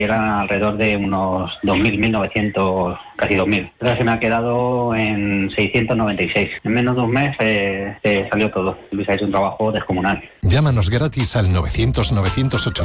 Eran alrededor de unos 2.000, 1.900, casi 2.000. Entonces se me ha quedado en 696. En menos de un mes salió todo. Luis ha hecho un trabajo descomunal. Llámanos gratis al 900 900